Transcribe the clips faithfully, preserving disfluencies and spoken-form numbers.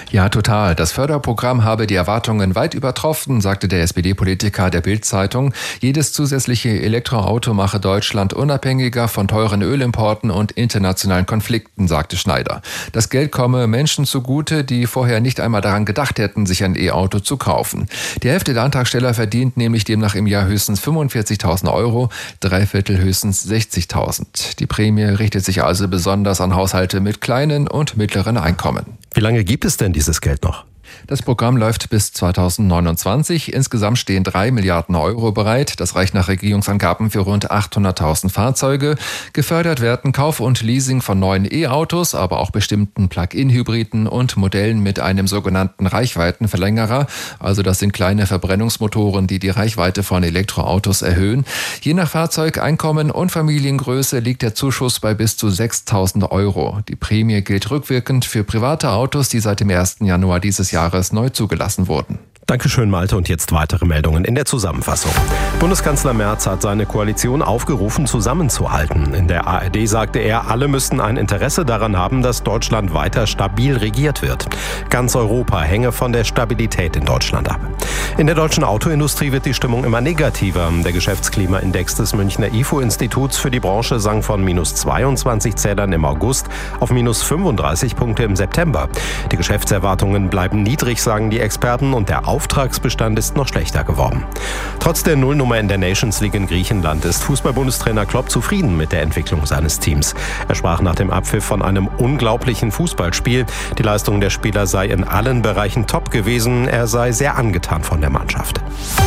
Ja, total. Das Förderprogramm habe die Erwartungen weit übertroffen, sagte der S P D-Politiker der Bild-Zeitung. Jedes zusätzliche Elektroauto mache Deutschland unabhängiger von teuren Ölimporten und internationalen Konflikten, sagte Schneider. Das Geld komme Menschen zugute, die vorher nicht einmal daran gedacht hätten, sich ein E-Auto zu kaufen. Die Hälfte der Antragsteller verdient nämlich demnach im Jahr höchstens fünfundvierzigtausend Euro, drei Viertel höchstens sechzigtausend. Die Prämie richtet sich also besonders an Haushalte mit kleinen und mittleren Einkommen. Wie lange gibt es denn dieses Geld noch? Das Programm läuft bis zweitausendneunundzwanzig. Insgesamt stehen drei Milliarden Euro bereit. Das reicht nach Regierungsangaben für rund achthunderttausend Fahrzeuge. Gefördert werden Kauf und Leasing von neuen E-Autos, aber auch bestimmten Plug-in-Hybriden und Modellen mit einem sogenannten Reichweitenverlängerer. Also das sind kleine Verbrennungsmotoren, die die Reichweite von Elektroautos erhöhen. Je nach Fahrzeug, Einkommen und Familiengröße liegt der Zuschuss bei bis zu sechstausend Euro. Die Prämie gilt rückwirkend für private Autos, die seit dem ersten Januar dieses Jahres neu zugelassen wurden. Dankeschön, Malte. Und jetzt weitere Meldungen in der Zusammenfassung. Bundeskanzler Merz hat seine Koalition aufgerufen, zusammenzuhalten. In der A R D sagte er, alle müssten ein Interesse daran haben, dass Deutschland weiter stabil regiert wird. Ganz Europa hänge von der Stabilität in Deutschland ab. In der deutschen Autoindustrie wird die Stimmung immer negativer. Der Geschäftsklimaindex des Münchner I F O-Instituts für die Branche sank von minus zweiundzwanzig Zählern im August auf minus fünfunddreißig Punkte im September. Die Geschäftserwartungen bleiben niedrig, sagen die Experten, und der Auftragsbestand ist noch schlechter geworden. Trotz der Nullnummer in der Nations League in Griechenland ist Fußball-Bundestrainer Klopp zufrieden mit der Entwicklung seines Teams. Er sprach nach dem Abpfiff von einem unglaublichen Fußballspiel. Die Leistung der Spieler sei in allen Bereichen top gewesen. Er sei sehr angetan von der Mannschaft.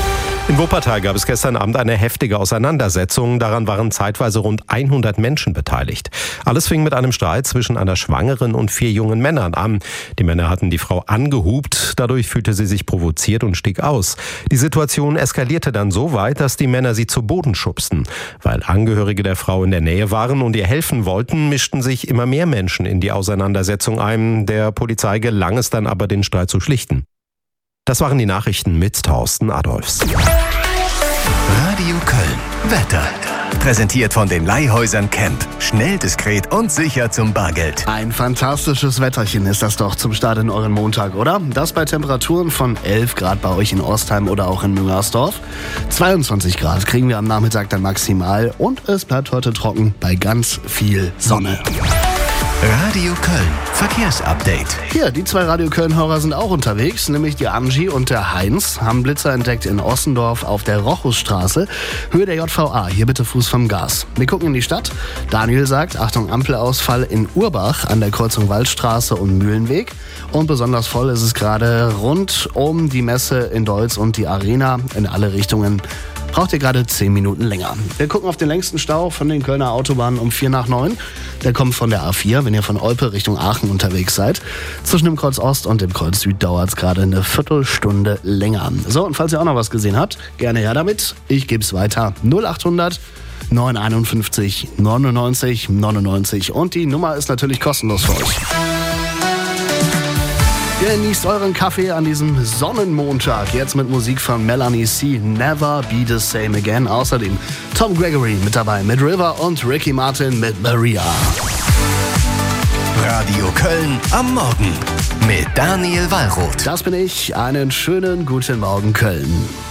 In Wuppertal gab es gestern Abend eine heftige Auseinandersetzung. Daran waren zeitweise rund hundert Menschen beteiligt. Alles fing mit einem Streit zwischen einer Schwangeren und vier jungen Männern an. Die Männer hatten die Frau angehupt. Dadurch fühlte sie sich provoziert und stieg aus. Die Situation eskalierte dann so weit, dass die Männer sie zu Boden schubsten. Weil Angehörige der Frau in der Nähe waren und ihr helfen wollten, mischten sich immer mehr Menschen in die Auseinandersetzung ein. Der Polizei gelang es dann aber, den Streit zu schlichten. Das waren die Nachrichten mit Thorsten Adolfs. Radio Köln. Wetter. Präsentiert von den Leihhäusern Camp. Schnell, diskret und sicher zum Bargeld. Ein fantastisches Wetterchen ist das doch zum Start in euren Montag, oder? Das bei Temperaturen von elf Grad bei euch in Ostheim oder auch in Müngersdorf. zweiundzwanzig Grad kriegen wir am Nachmittag dann maximal und es bleibt heute trocken bei ganz viel Sonne. Radio Köln. Verkehrsupdate. Hier, die zwei Radio Köln-Hörer sind auch unterwegs, nämlich die Angie und der Heinz, haben Blitzer entdeckt in Ossendorf auf der Rochusstraße, Höhe der J V A. Hier bitte Fuß vom Gas. Wir gucken in die Stadt. Daniel sagt, Achtung, Ampelausfall in Urbach an der Kreuzung Waldstraße und Mühlenweg. Und besonders voll ist es gerade rund um die Messe in Deutz und die Arena in alle Richtungen. Braucht ihr gerade zehn Minuten länger. Wir gucken auf den längsten Stau von den Kölner Autobahnen um vier nach neun. Der kommt von der A vier, wenn ihr von Olpe Richtung Aachen unterwegs seid. Zwischen dem Kreuz Ost und dem Kreuz Süd dauert es gerade eine Viertelstunde länger. So, und falls ihr auch noch was gesehen habt, gerne her damit. Ich gebe es weiter. null achthundert neunhunderteinundfünfzig neunundneunzig neunundneunzig. Und die Nummer ist natürlich kostenlos für euch. Genießt euren Kaffee an diesem Sonnenmontag. Jetzt mit Musik von Melanie C. Never Be the Same Again. Außerdem Tom Gregory mit dabei mit River und Ricky Martin mit Maria. Radio Köln am Morgen mit Daniel Wallroth. Das bin ich. Einen schönen guten Morgen, Köln.